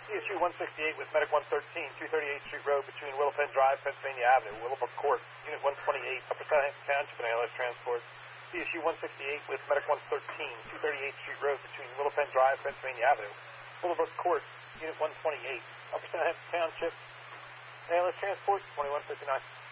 CSU 168 with Medic 113, 238th Street Road between Willow Pen Drive, Pennsylvania Avenue, Willowbrook Court, Unit 128, Upper Southampton Township and ALS Transport. CSU 168 with Medic 113, 238th Street Road between Willow Pen Drive, Pennsylvania Avenue, Willowbrook Court, Unit 128, Upper Southampton Township, ALS Transport, 2159.